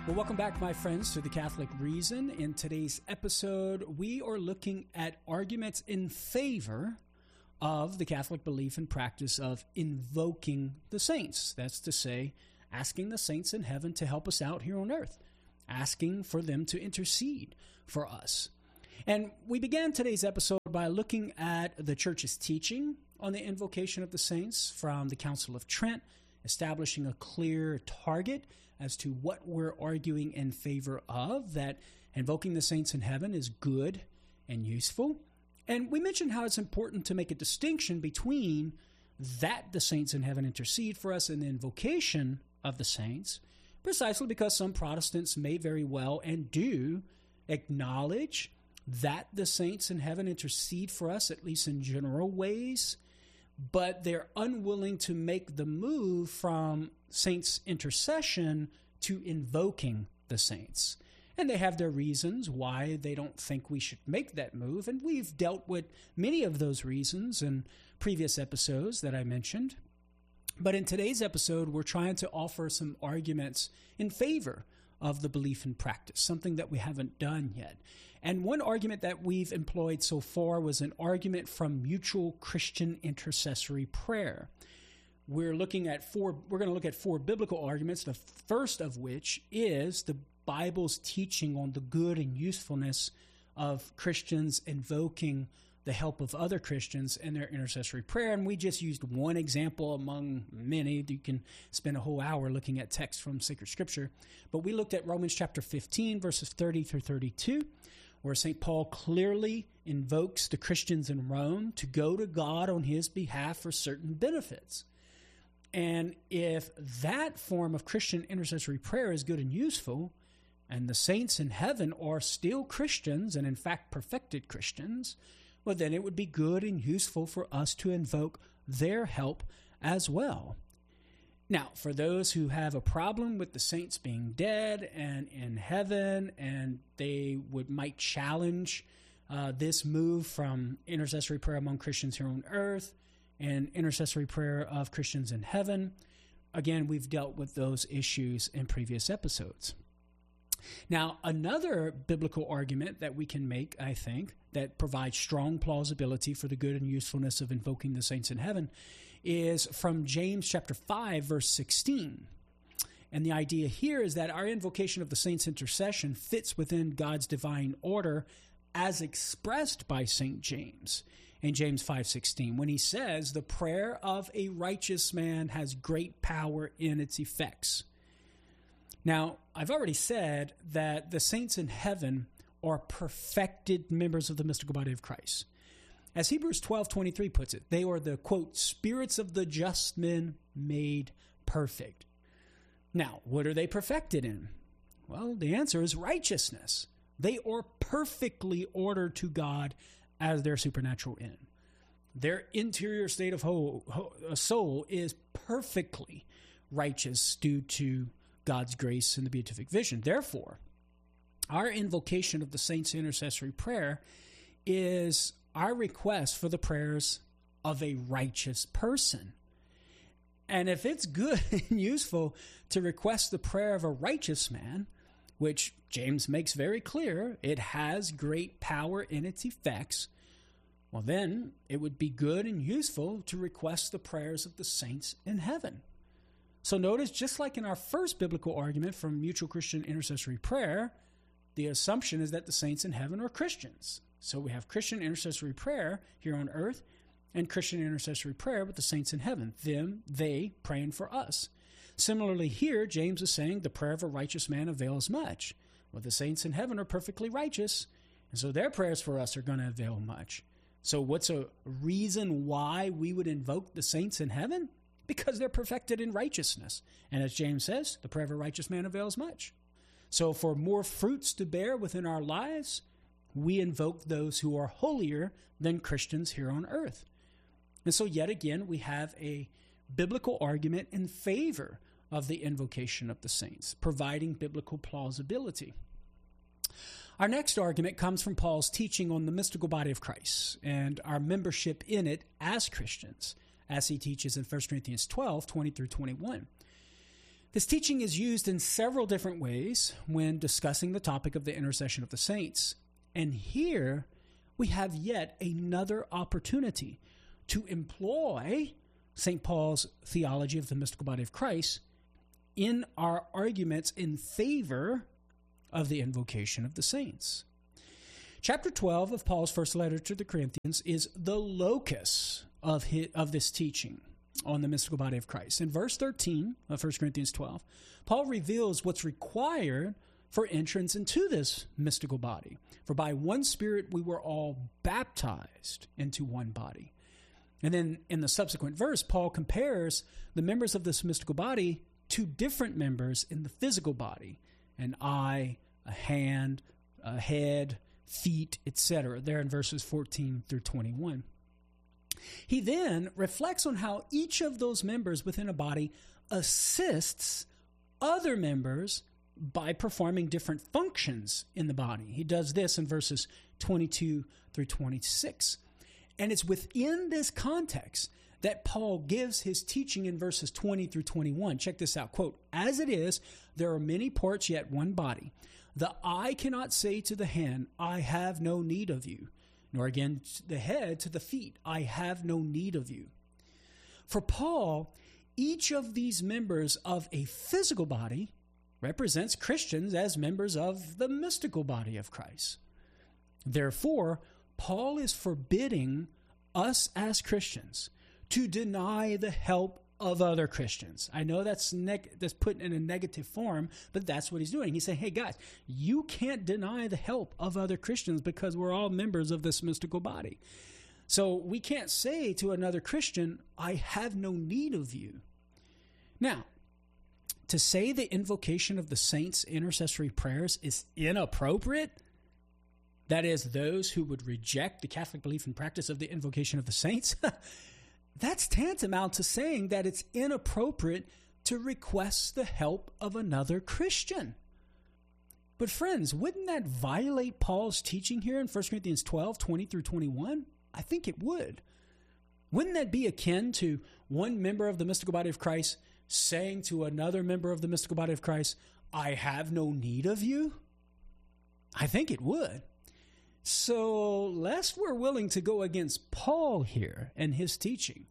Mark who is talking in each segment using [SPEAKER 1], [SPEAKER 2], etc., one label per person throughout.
[SPEAKER 1] Well, welcome back, my friends, to The Catholic Reason. In today's episode, we are looking at arguments in favor of the Catholic belief and practice of invoking the saints. That's to say, asking the saints in heaven to help us out here on earth, asking for them to intercede for us. And we began today's episode by looking at the Church's teaching on the invocation of the saints from the Council of Trent, establishing a clear target as to what we're arguing in favor of, that invoking the saints in heaven is good and useful. And we mentioned how it's important to make a distinction between that the saints in heaven intercede for us and the invocation of the saints, precisely because some Protestants may very well and do acknowledge that the saints in heaven intercede for us, at least in general ways, but they're unwilling to make the move from saints' intercession to invoking the saints. And they have their reasons why they don't think we should make that move, and we've dealt with many of those reasons in previous episodes that I mentioned. But in today's episode, we're trying to offer some arguments in favor of the belief and practice, something that we haven't done yet. And one argument that we've employed so far was an argument from mutual Christian intercessory prayer. We're going to look at four biblical arguments, the first of which is the Bible's teaching on the good and usefulness of Christians invoking the help of other Christians in their intercessory prayer. And we just used one example among many. You can spend a whole hour looking at text from sacred scripture. But we looked at Romans chapter 15, verses 30 through 32, where St. Paul clearly invokes the Christians in Rome to go to God on his behalf for certain benefits. And if that form of Christian intercessory prayer is good and useful, and the saints in heaven are still Christians, and in fact perfected Christians, well, then it would be good and useful for us to invoke their help as well. Now, for those who have a problem with the saints being dead and in heaven, and they might challenge this move from intercessory prayer among Christians here on earth and intercessory prayer of Christians in heaven, again, we've dealt with those issues in previous episodes. Now, another biblical argument that we can make, I think, that provides strong plausibility for the good and usefulness of invoking the saints in heaven is from James chapter 5, verse 16. And the idea here is that our invocation of the saints' intercession fits within God's divine order as expressed by St. James in James 5:16, when he says, "The prayer of a righteous man has great power in its effects." Now, I've already said that the saints in heaven are perfected members of the mystical body of Christ. As Hebrews 12:23 puts it, they are the, quote, spirits of the just men made perfect. Now, what are they perfected in? Well, the answer is righteousness. They are perfectly ordered to God as their supernatural end. Their interior state of soul is perfectly righteous due to God's grace and the beatific vision. Therefore, our invocation of the saints' intercessory prayer is our request for the prayers of a righteous person. And if it's good and useful to request the prayer of a righteous man, which James makes very clear, it has great power in its effects, well then it would be good and useful to request the prayers of the saints in heaven. So notice, just like in our first biblical argument from mutual Christian intercessory prayer, the assumption is that the saints in heaven are Christians. So we have Christian intercessory prayer here on earth and Christian intercessory prayer with the saints in heaven, they praying for us. Similarly here, James is saying the prayer of a righteous man avails much. Well, the saints in heaven are perfectly righteous, and so their prayers for us are going to avail much. So what's a reason why we would invoke the saints in heaven? Because they're perfected in righteousness. And as James says, the prayer of a righteous man avails much. So for more fruits to bear within our lives, we invoke those who are holier than Christians here on earth. And so yet again, we have a biblical argument in favor of the invocation of the saints, providing biblical plausibility. Our next argument comes from Paul's teaching on the mystical body of Christ and our membership in it as Christians, as he teaches in 1 Corinthians 12:20 through 21. This teaching is used in several different ways when discussing the topic of the intercession of the saints. And here we have yet another opportunity to employ St. Paul's theology of the mystical body of Christ in our arguments in favor of the invocation of the saints. Chapter 12 of Paul's first letter to the Corinthians is the locus of this teaching on the mystical body of Christ. In verse 13 of 1 Corinthians 12, Paul reveals what's required for entrance into this mystical body. For by one Spirit we were all baptized into one body. And then in the subsequent verse, Paul compares the members of this mystical body to different members in the physical body: an eye, a hand, a head, feet, etc. There in verses 14 through 21. He then reflects on how each of those members within a body assists other members by performing different functions in the body. He does this in verses 22 through 26. And it's within this context that Paul gives his teaching in verses 20 through 21. Check this out. Quote, "As it is, there are many parts, yet one body. The eye cannot say to the hand, 'I have no need of you,' nor again the head to the feet, 'I have no need of you.'" For Paul, each of these members of a physical body represents Christians as members of the mystical body of Christ. Therefore, Paul is forbidding us as Christians to deny the help of other Christians. I know that's put in a negative form, but that's what he's doing. He's saying, hey guys, you can't deny the help of other Christians because we're all members of this mystical body. So we can't say to another Christian, "I have no need of you." Now, to say the invocation of the saints' intercessory prayers is inappropriate, that is, those who would reject the Catholic belief and practice of the invocation of the saints, that's tantamount to saying that it's inappropriate to request the help of another Christian. But friends, wouldn't that violate Paul's teaching here in 1 Corinthians 12, 20 through 21? I think it would. Wouldn't that be akin to one member of the mystical body of Christ saying to another member of the mystical body of Christ, "I have no need of you"? I think it would. So, lest we're willing to go against Paul here and his teaching,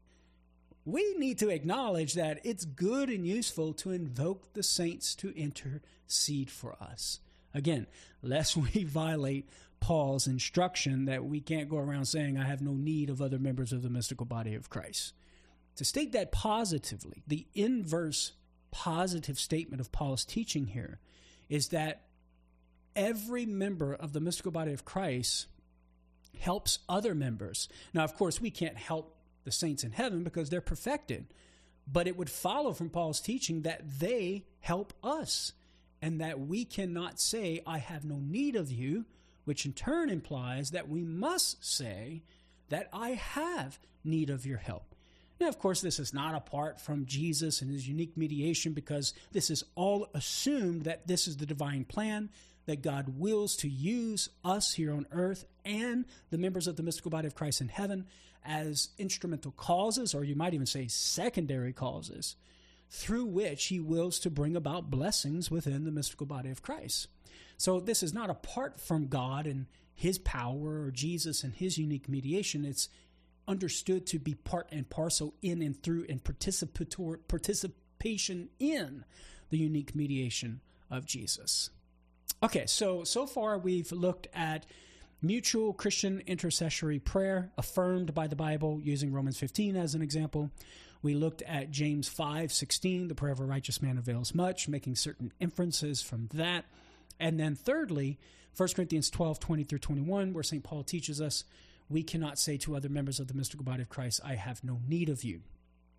[SPEAKER 1] we need to acknowledge that it's good and useful to invoke the saints to intercede for us. Again, lest we violate Paul's instruction that we can't go around saying, "I have no need of other members of the mystical body of Christ." To state that positively, the inverse positive statement of Paul's teaching here is that every member of the mystical body of Christ helps other members. Now, of course, we can't help the saints in heaven because they're perfected, but it would follow from Paul's teaching that they help us and that we cannot say, "I have no need of you," which in turn implies that we must say that I have need of your help. Now, of course, this is not apart from Jesus and his unique mediation, because this is all assumed that this is the divine plan, that God wills to use us here on earth and the members of the mystical body of Christ in heaven as instrumental causes, or you might even say secondary causes, through which he wills to bring about blessings within the mystical body of Christ. So this is not apart from God and his power or Jesus and his unique mediation. It's understood to be part and parcel in and through and participation in the unique mediation of Jesus. Okay, so far we've looked at mutual Christian intercessory prayer affirmed by the Bible, using Romans 15 as an example. We looked at James 5:16, the prayer of a righteous man avails much, making certain inferences from that. And then thirdly, 1 Corinthians 12, 20 through 21, where St. Paul teaches us we cannot say to other members of the mystical body of Christ, "I have no need of you."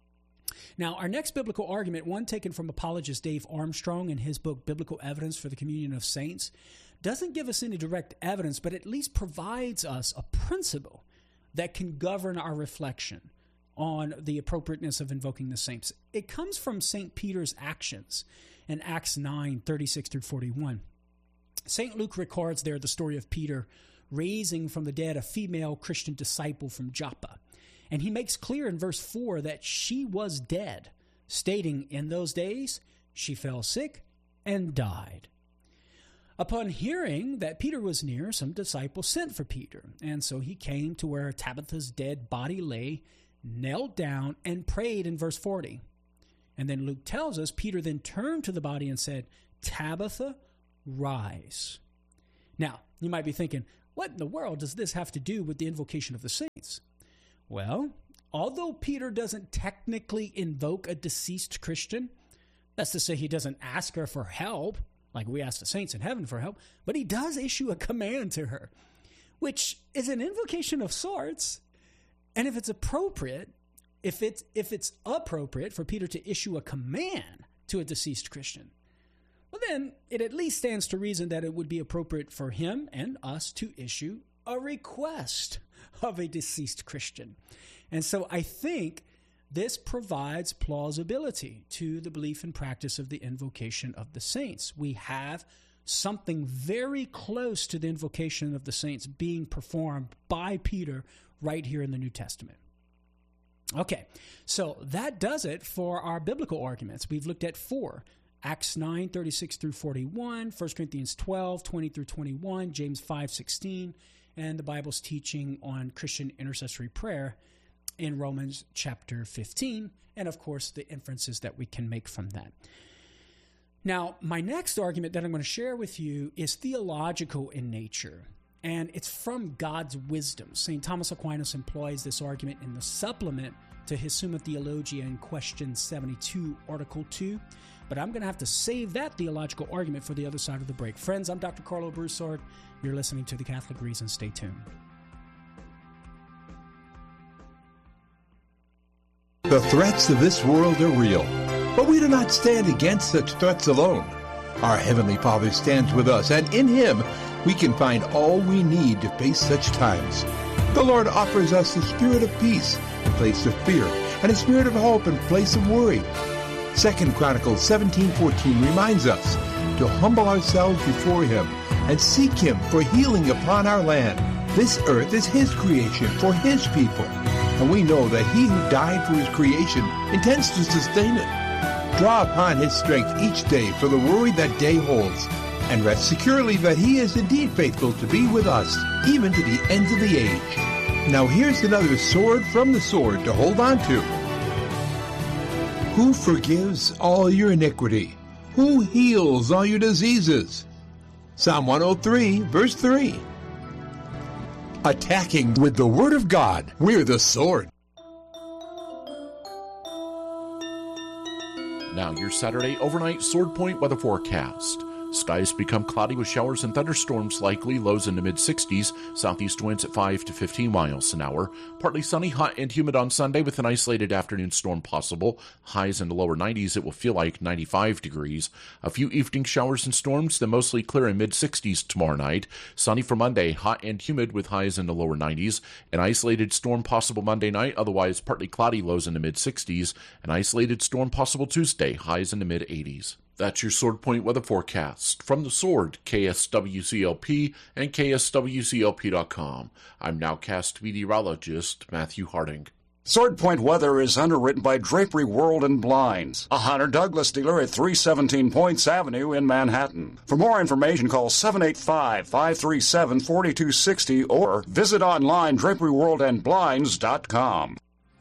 [SPEAKER 1] Now, our next biblical argument, one taken from apologist Dave Armstrong in his book, Biblical Evidence for the Communion of Saints, doesn't give us any direct evidence, but at least provides us a principle that can govern our reflection on the appropriateness of invoking the saints. It comes from St. Peter's actions in Acts 9, 36 through 41. St. Luke records there the story of Peter raising from the dead a female Christian disciple from Joppa. And he makes clear in verse 4 that she was dead, stating, "In those days, she fell sick and died. Upon hearing that Peter was near, some disciples sent for Peter, and so he came to where Tabitha's dead body lay, knelt down, and prayed in verse 40. And then Luke tells us, Peter then turned to the body and said, "Tabitha, rise." Now, you might be thinking, what in the world does this have to do with the invocation of the saints? Well, although Peter doesn't technically invoke a deceased Christian, that's to say he doesn't ask her for help, like we ask the saints in heaven for help, but he does issue a command to her, which is an invocation of sorts. And if it's appropriate, if it's appropriate for Peter to issue a command to a deceased Christian, well, then it at least stands to reason that it would be appropriate for him and us to issue a request of a deceased Christian. And so I think this provides plausibility to the belief and practice of the invocation of the saints. We have something very close to the invocation of the saints being performed by Peter right here in the New Testament. Okay, so that does it for our biblical arguments. We've looked at 4. Acts 9, 36 through 41, 1 Corinthians 12, 20 through 21, James 5, 16, and the Bible's teaching on Christian intercessory prayer in Romans chapter 15, and of course the inferences that we can make from that. Now, my next argument that I'm going to share with you is theological in nature, and it's from God's wisdom. St. Thomas Aquinas employs this argument in the supplement to his Summa Theologiae in question 72, Article 2, but I'm going to have to save that theological argument for the other side of the break. Friends, I'm Dr. Carlo Broussard. You're listening to The Catholic Reason. Stay tuned.
[SPEAKER 2] The threats of this world are real, but we do not stand against such threats alone. Our Heavenly Father stands with us, and in Him we can find all we need to face such times. The Lord offers us the spirit of peace in place of fear, and a spirit of hope in place of worry. 2 Chronicles 17:14 reminds us to humble ourselves before Him and seek Him for healing upon our land. This earth is His creation for His people, and we know that He who died for His creation intends to sustain it. Draw upon His strength each day for the worry that day holds, and rest securely that He is indeed faithful to be with us, even to the ends of the age. Now here's another sword from the sword to hold on to. Who forgives all your iniquity? Who heals all your diseases? Psalm 103, verse 3. Attacking with the Word of God, we're the sword.
[SPEAKER 3] Now your Saturday overnight Sword Point weather forecast. Skies become cloudy with showers and thunderstorms likely, lows in the mid-60s, southeast winds at 5 to 15 miles an hour. Partly sunny, hot and humid on Sunday with an isolated afternoon storm possible. Highs in the lower 90s, it will feel like 95 degrees. A few evening showers and storms, then mostly clear in mid-60s tomorrow night. Sunny for Monday, hot and humid with highs in the lower 90s. An isolated storm possible Monday night, otherwise partly cloudy, lows in the mid-60s. An isolated storm possible Tuesday, highs in the mid-80s. That's your Sword Point weather forecast. From the Sword, KSWCLP and KSWCLP.com. I'm nowcast meteorologist Matthew Harding.
[SPEAKER 4] Sword Point weather is underwritten by Drapery World and Blinds, a Hunter Douglas dealer at 317 Points Avenue in Manhattan. For more information, call 785-537-4260 or visit online draperyworldandblinds.com.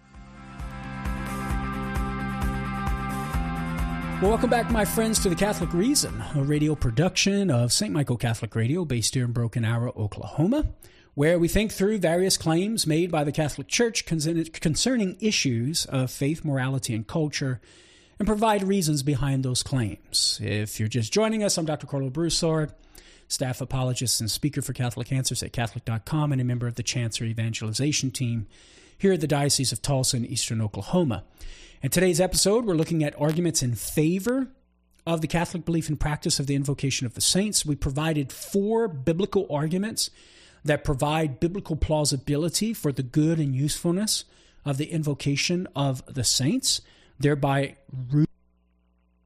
[SPEAKER 1] Well, welcome back, my friends, to The Catholic Reason, a radio production of St. Michael Catholic Radio based here in Broken Arrow, Oklahoma, where we think through various claims made by the Catholic Church concerning issues of faith, morality, and culture, and provide reasons behind those claims. If you're just joining us, I'm Dr. Carlo Broussard, staff apologist and speaker for Catholic Answers at Catholic.com, and a member of the Chancery Evangelization Team here at the Diocese of Tulsa in eastern Oklahoma. In today's episode, we're looking at arguments in favor of the Catholic belief and practice of the invocation of the saints. We provided 4 biblical arguments that provide biblical plausibility for the good and usefulness of the invocation of the saints, thereby rooting